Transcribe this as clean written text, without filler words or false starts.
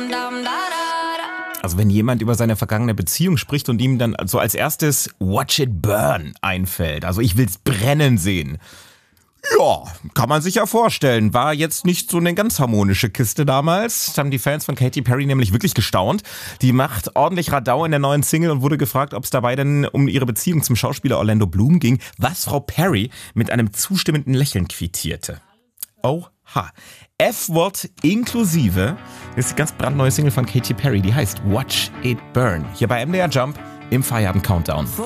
Also wenn jemand über seine vergangene Beziehung spricht und ihm dann so als erstes Watch It Burn einfällt, also ich will's brennen sehen. Ja, kann man sich ja vorstellen. War jetzt nicht so eine ganz harmonische Kiste damals. Das haben die Fans von Katy Perry nämlich wirklich gestaunt. Die macht ordentlich Radau in der neuen Single und wurde gefragt, ob es dabei denn um ihre Beziehung zum Schauspieler Orlando Bloom ging, was Frau Perry mit einem zustimmenden Lächeln quittierte. Oha. F-Wort inklusive ist die ganz brandneue Single von Katy Perry, die heißt Watch It Burn. Hier bei MDR Jump im Feierabend Countdown.